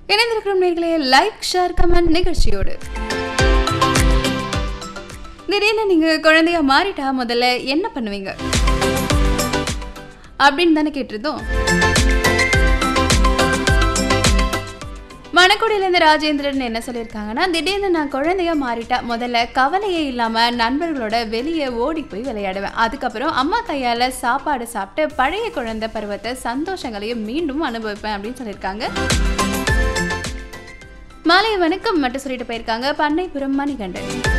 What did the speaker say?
இணைந்திருக்கும் நேயர்களே, like share comment நிகழ்ச்சியோடு திடீர்னு நீங்க குழந்தையா மாறிட்டா முதல்ல என்ன பண்ணுவீங்க அப்படின்னு தானே கேட்டிருந்தோம். மணக்குடியிலேருந்து ராஜேந்திரன் என்ன சொல்லியிருக்காங்கன்னா, திடீர்னு நான் குழந்தையா மாறிட்டா முதல்ல கவலையே இல்லாம நண்பர்களோட வெளியே ஓடி போய் விளையாடுவேன். அதுக்கப்புறம் அம்மா கையால சாப்பாடு சாப்பிட்டு பழைய குழந்தை பருவத்தை சந்தோஷங்களையும் மீண்டும் அனுபவிப்பேன் அப்படின்னு சொல்லியிருக்காங்க. மாலை வணக்கம் மட்டும் சொல்லிட்டு போயிருக்காங்க பண்ணைப்புறம் மணிகண்டன்.